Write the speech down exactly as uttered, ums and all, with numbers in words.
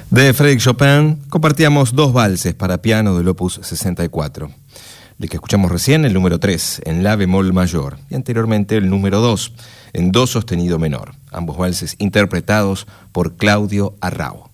De Frédéric Chopin compartíamos dos valses para piano del opus sesenta y cuatro. El que escuchamos recién, el número tres, en la bemol mayor, y anteriormente el número dos, en do sostenido menor. Ambos valses interpretados por Claudio Arrau.